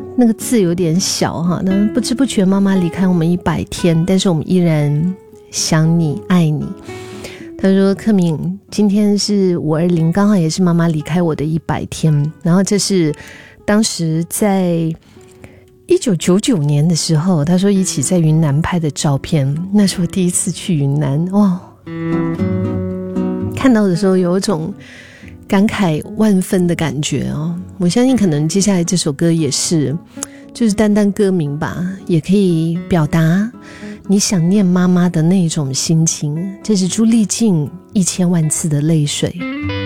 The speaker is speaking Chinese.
那个字有点小哈，那不知不觉妈妈离开我们100天，但是我们依然想你爱你。他说克敏，今天是520，刚好也是妈妈离开我的100天，然后这是当时在1999年的时候，他说一起在云南拍的照片，那是我第一次去云南哦，看到的时候有一种感慨万分的感觉哦。我相信可能接下来这首歌也是，就是单单歌名吧，也可以表达你想念妈妈的那种心情。这是朱丽静1000万次的泪水。